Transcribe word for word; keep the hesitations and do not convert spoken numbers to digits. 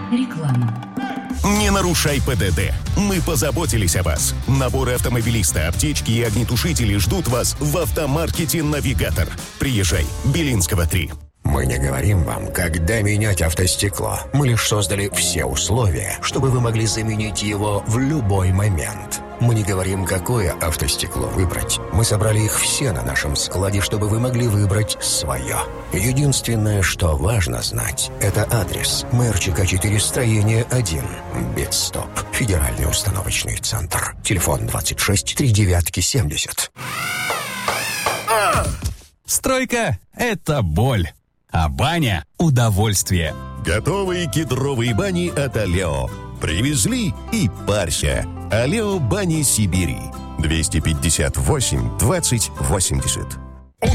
Реклама. Не нарушай ПДД. Мы позаботились о вас. Наборы автомобилиста, аптечки и огнетушители ждут вас в автомаркете «Навигатор». Приезжай. Белинского, три. Мы не говорим вам, когда менять автостекло. Мы лишь создали все условия, чтобы вы могли заменить его в любой момент. Мы не говорим, какое автостекло выбрать. Мы собрали их все на нашем складе, чтобы вы могли выбрать свое. Единственное, что важно знать, это адрес. Мэр ЧК четыре, строение один. Битстоп. Федеральный установочный центр. Телефон двадцать шесть три девятки семьдесят. Стройка – это боль, а баня – удовольствие. Готовые кедровые бани от Алео. Привезли и парься. Алео бани Сибири. двести пятьдесят восемь двадцать восемьдесят.